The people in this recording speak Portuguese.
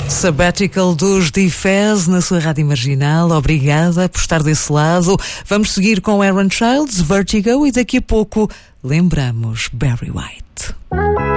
Sabbatical dos Defez na sua rádio marginal. Obrigada por estar desse lado. Vamos seguir com Aaron Childs, Vertigo, e daqui a pouco lembramos Barry White.